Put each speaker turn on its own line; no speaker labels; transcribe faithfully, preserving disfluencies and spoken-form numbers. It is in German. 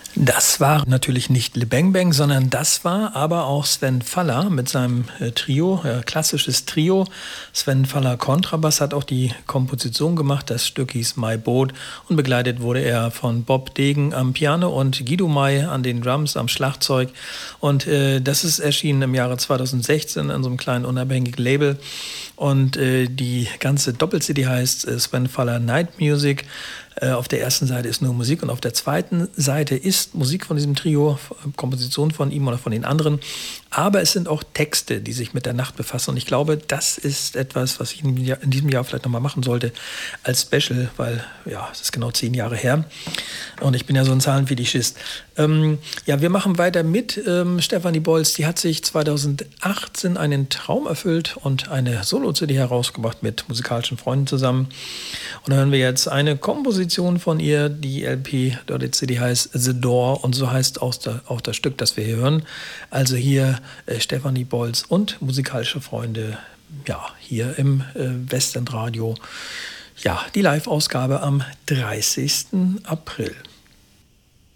Das war natürlich nicht Le Bang Bang, sondern das war aber auch Sven Faller mit seinem äh, Trio, äh, klassisches Trio. Sven Faller Kontrabass hat auch die Komposition gemacht. Das Stück hieß My Boat und begleitet wurde er von Bob Degen am Piano und Guido May an den Drums, am Schlagzeug. Und äh, das ist erschienen im Jahre zweitausendsechzehn an so einem kleinen unabhängigen Label. Und äh, die ganze Doppel-C D heißt äh, Sven Faller Night Music. Auf der ersten Seite ist nur Musik und auf der zweiten Seite ist Musik von diesem Trio, Komposition von ihm oder von den anderen. Aber es sind auch Texte, die sich mit der Nacht befassen. Und ich glaube, das ist etwas, was ich in diesem Jahr vielleicht nochmal machen sollte als Special, weil ja, es ist genau zehn Jahre her. Und ich bin ja so ein Zahlenfetischist. Ähm, ja, wir machen weiter mit ähm, Stefanie Bolz. Die hat sich zweitausendachtzehn einen Traum erfüllt und eine Solo-C D herausgebracht mit musikalischen Freunden zusammen. Und da hören wir jetzt eine Komposition von ihr, die L P oder die C D heißt The Door und so heißt auch, der, auch das Stück, das wir hier hören. Also hier äh, Stefanie Bolz und musikalische Freunde, ja, hier im äh, Westendradio. Ja, die Live-Ausgabe am dreißigsten April.